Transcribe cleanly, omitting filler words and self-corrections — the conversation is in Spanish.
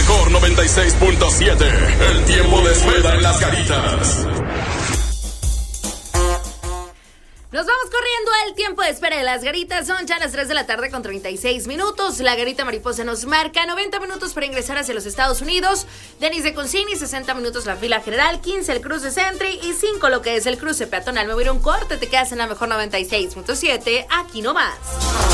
mejor 96.7. El tiempo de espera en las Garitas. Nos vamos corriendo al tiempo de espera de las Garitas. Son ya las 3 de la tarde con 36 minutos. La Garita Mariposa nos marca 90 minutos para ingresar hacia los Estados Unidos. Denis de Concini, 60 minutos la fila general, 15 el cruce Sentry y 5 lo que es el cruce peatonal. Me voy a ir a un corte, te quedas en la mejor 96.7. Aquí nomás.